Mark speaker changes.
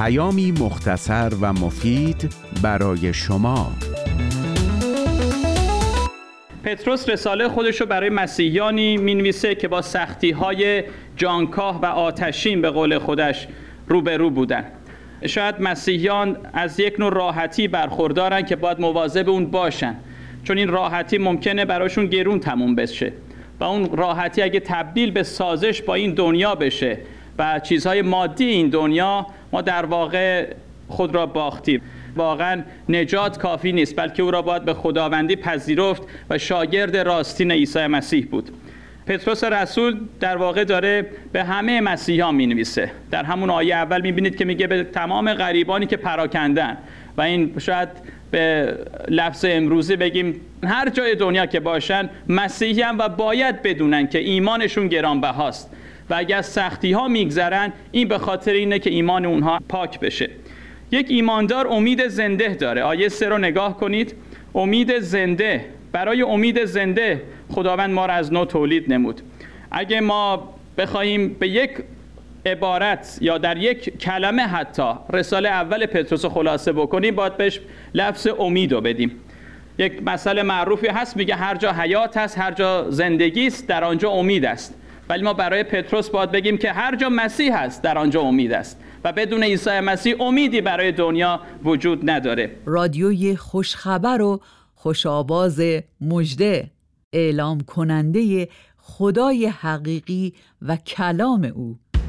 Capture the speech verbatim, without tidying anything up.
Speaker 1: پیامی مختصر و مفید برای شما.
Speaker 2: پتروس رساله خودش رو برای مسیحیانی می‌نویسه که با سختی‌های جانکاه و آتشین به قول خودش روبرو بودن. شاید مسیحیان از یک نوع راحتی برخوردارن که باید مواظب اون باشن، چون این راحتی ممکنه براشون گرون تموم بشه و اون راحتی اگه تبدیل به سازش با این دنیا بشه و چیزهای مادی این دنیا، ما در واقع خود را باختیم. واقعا نجات کافی نیست، بلکه او را باید به خداوندی پذیرفت و شاگرد راستین عیسی مسیح بود. پتروس رسول در واقع داره به همه مسیحیان می‌نویسه. در همون آیه اول می‌بینید که میگه به تمام غریبانی که پراکندن، و این شاید به لفظ امروزی بگیم هر جای دنیا که باشن مسیحیان و باید بدونن که ایمانشون گرانبهاست و اگر از سختی‌ها میگذرن این به خاطر اینه که ایمان اونها پاک بشه. یک ایماندار امید زنده داره. آیه سه رو نگاه کنید. امید زنده. برای امید زنده خداوند ما را از نو تولید نمود. اگه ما بخوایم به یک عبارت یا در یک کلمه حتی رساله اول پتروس خلاصه بکنیم، باید بهش لفظ امید رو بدیم. یک مسئله معروفی هست میگه هر جا حیات هست، هر جا زندگی است، در آنجا امید است. ولی ما برای پتروس باید بگیم که هر جا مسیح هست در آنجا امید است و بدون عیسی مسیح امیدی برای دنیا وجود نداره.
Speaker 3: رادیوی خوشخبر و خوشآواز مژده، اعلام کننده خدای حقیقی و کلام او.